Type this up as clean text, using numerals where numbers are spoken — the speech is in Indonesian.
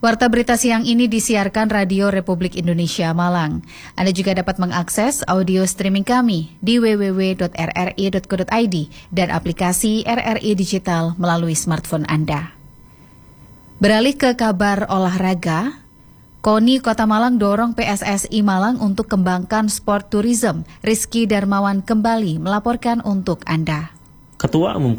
Warta berita siang ini disiarkan Radio Republik Indonesia Malang. Anda juga dapat mengakses audio streaming kami di www.rri.co.id dan aplikasi RRI Digital melalui smartphone Anda. Beralih ke kabar olahraga, KONI Kota Malang dorong PSSI Malang untuk kembangkan sport tourism. Rizky Darmawan kembali melaporkan untuk Anda. Ketua Umum